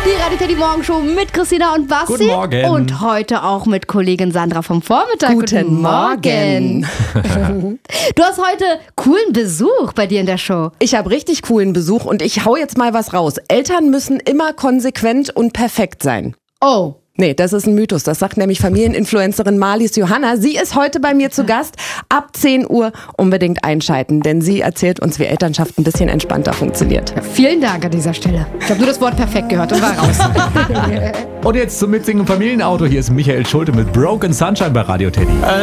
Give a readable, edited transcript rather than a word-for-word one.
Die Radio Teddy Morgenshow mit Christina und Basti. Guten Morgen. Und heute auch mit Kollegin Sandra vom Vormittag. Guten Morgen. Du hast heute coolen Besuch bei dir in der Show. Ich habe richtig coolen Besuch und ich hau jetzt mal was raus. Eltern müssen immer konsequent und perfekt sein. Oh. Nee, das ist ein Mythos. Das sagt nämlich Familieninfluencerin Marlies Johanna. Sie ist heute bei mir zu Gast. Ab 10 Uhr unbedingt einschalten, denn sie erzählt uns, wie Elternschaft ein bisschen entspannter funktioniert. Vielen Dank an dieser Stelle. Ich habe nur das Wort perfekt gehört und war raus. Und jetzt zum Mitsingen im Familienauto. Hier ist Michael Schulte mit Broken Sunshine bei Radio Teddy.